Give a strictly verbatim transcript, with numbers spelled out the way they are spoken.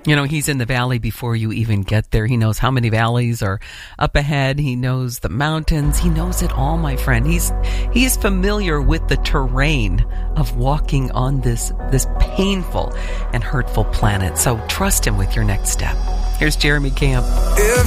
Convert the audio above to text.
You know, he's in the valley before you even get there. He knows how many valleys are up ahead. He knows the mountains. He knows it all, my friend. He's he is familiar with the terrain of walking on this this painful and hurtful planet. So trust him with your next step. Here's Jeremy Camp.